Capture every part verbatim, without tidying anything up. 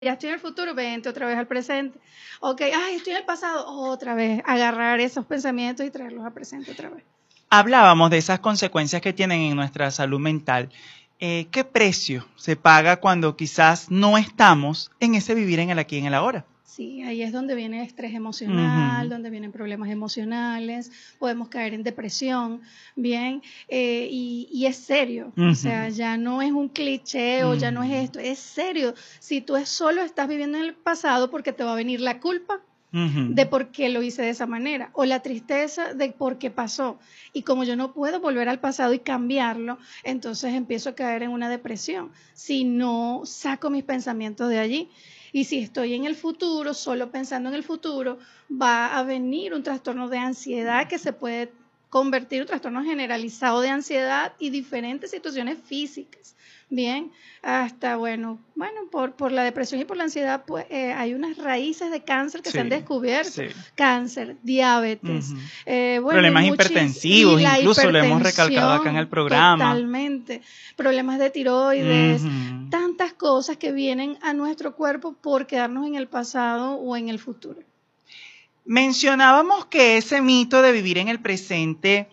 ya estoy en el futuro, vente otra vez al presente. Ok, ay, estoy en el pasado, otra vez, agarrar esos pensamientos y traerlos al presente otra vez. Hablábamos de esas consecuencias que tienen en nuestra salud mental. Eh, ¿Qué precio se paga cuando quizás no estamos en ese vivir en el aquí y en el ahora? Sí, ahí es donde viene el estrés emocional, Uh-huh. donde vienen problemas emocionales, podemos caer en depresión, bien, eh, y, y es serio, Uh-huh. O sea, ya no es un cliché o Uh-huh. ya no es esto, es serio. Si tú solo estás viviendo en el pasado, porque te va a venir la culpa Uh-huh. de por qué lo hice de esa manera, o la tristeza de por qué pasó. Y como yo no puedo volver al pasado y cambiarlo, entonces empiezo a caer en una depresión si no saco mis pensamientos de allí. Y si estoy en el futuro, solo pensando en el futuro, va a venir un trastorno de ansiedad que se puede convertir en un trastorno generalizado de ansiedad y diferentes situaciones físicas. Bien, hasta, bueno, bueno, por, por la depresión y por la ansiedad, pues eh, hay unas raíces de cáncer que Sí, se han descubierto. sí. Cáncer, diabetes, Uh-huh. eh, bueno, problemas muchis, hipertensivos, incluso lo hemos recalcado acá en el programa. Totalmente, problemas de tiroides, Uh-huh. tantas cosas que vienen a nuestro cuerpo por quedarnos en el pasado o en el futuro. Mencionábamos que ese mito de vivir en el presente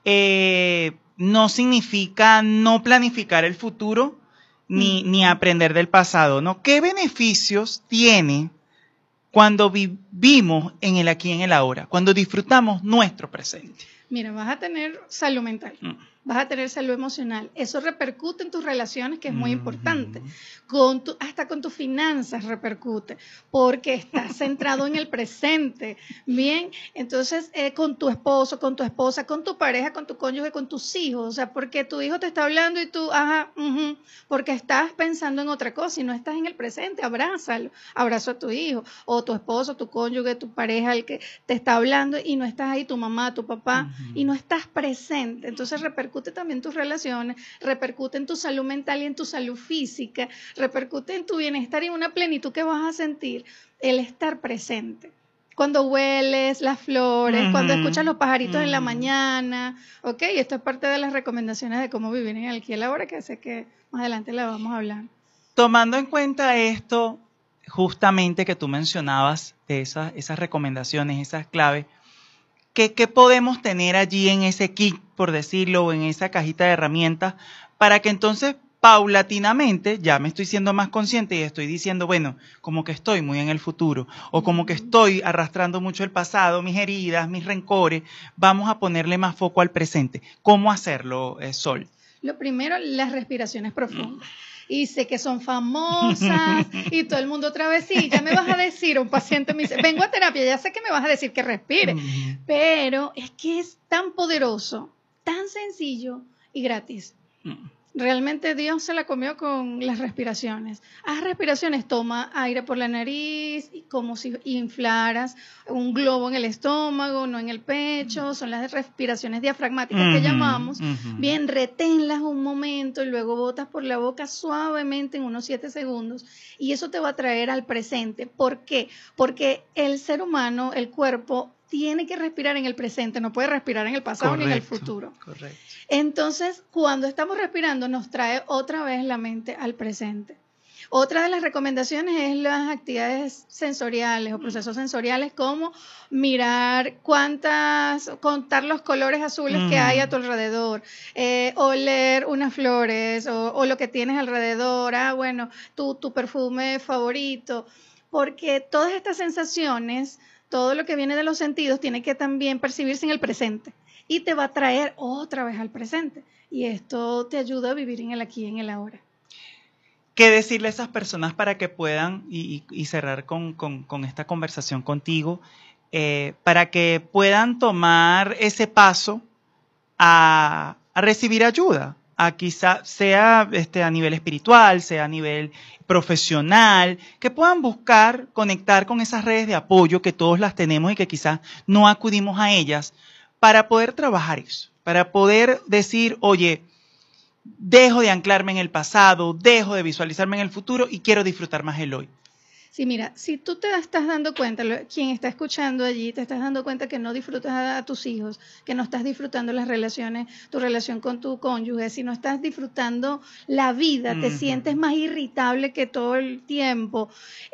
eh, no significa no planificar el futuro ni, Mm. ni aprender del pasado, ¿no? ¿Qué beneficios tiene cuando vivimos en el aquí y en el ahora, cuando disfrutamos nuestro presente? Mira, vas a tener salud mental, mm. vas a tener salud emocional. Eso repercute en tus relaciones, que es muy mm-hmm. importante. Con tu, hasta con tus finanzas repercute, porque estás centrado en el presente. Bien, entonces eh, con tu esposo, con tu esposa, con tu pareja, con tu cónyuge, con tus hijos. O sea, porque tu hijo te está hablando y tú, ajá, uh-huh, porque estás pensando en otra cosa y no estás en el presente. Abrázalo, abrazo a tu hijo, o tu esposo, tu cónyuge, tu pareja, el que te está hablando y no estás ahí, tu mamá, tu papá, uh-huh. y no estás presente. Entonces repercute también en tus relaciones, repercute en tu salud mental y en tu salud física, repercute en tu bienestar y en una plenitud que vas a sentir el estar presente. Cuando hueles las flores, uh-huh. cuando escuchas los pajaritos uh-huh. en la mañana, ok, esto es parte de las recomendaciones de cómo vivir en el aquí y el ahora, que sé que más adelante la vamos a hablar. Tomando en cuenta esto, justamente que tú mencionabas, de esas, esas recomendaciones, esas claves, ¿qué, qué podemos tener allí en ese kit, por decirlo, o en esa cajita de herramientas, para que entonces paulatinamente ya me estoy siendo más consciente y estoy diciendo, bueno, como que estoy muy en el futuro o como que estoy arrastrando mucho el pasado, mis heridas, mis rencores, vamos a ponerle más foco al presente? ¿Cómo hacerlo, eh, Sol? Lo primero, las respiraciones profundas. Y sé que son famosas y todo el mundo otra vez, sí, ya me vas a decir, un paciente me dice, vengo a terapia, ya sé que me vas a decir que respire, uh-huh. pero es que es tan poderoso, tan sencillo y gratis. Uh-huh. Realmente Dios se la comió con las respiraciones. Haz respiraciones, toma aire por la nariz, como si inflaras un globo en el estómago, no en el pecho. Son las respiraciones diafragmáticas uh-huh, que llamamos. Uh-huh. Bien, reténlas un momento y luego botas por la boca suavemente en unos siete segundos. Y eso te va a traer al presente. ¿Por qué? Porque el ser humano, el cuerpo, tiene que respirar en el presente, no puede respirar en el pasado correcto, ni en el futuro. Correcto. Entonces, cuando estamos respirando, nos trae otra vez la mente al presente. Otra de las recomendaciones es las actividades sensoriales o procesos sensoriales, como mirar cuántas, contar los colores azules mm. que hay a tu alrededor, eh, oler unas flores o, o lo que tienes alrededor, ah, bueno, tu, tu perfume favorito, porque todas estas sensaciones, todo lo que viene de los sentidos tiene que también percibirse en el presente y te va a traer otra vez al presente. Y esto te ayuda a vivir en el aquí y en el ahora. ¿Qué decirle a esas personas para que puedan, y, y cerrar con, con, con esta conversación contigo, eh, para que puedan tomar ese paso a, a recibir ayuda? A quizá sea este, a nivel espiritual, sea a nivel profesional, que puedan buscar conectar con esas redes de apoyo que todos las tenemos y que quizás no acudimos a ellas, para poder trabajar eso, para poder decir, oye, dejo de anclarme en el pasado, dejo de visualizarme en el futuro y quiero disfrutar más el hoy. Sí, mira, si tú te estás dando cuenta, lo- quien está escuchando allí, te estás dando cuenta que no disfrutas a, a tus hijos, que no estás disfrutando las relaciones, tu relación con tu cónyuge, si no estás disfrutando la vida, te Ujú. sientes más irritable que todo el tiempo,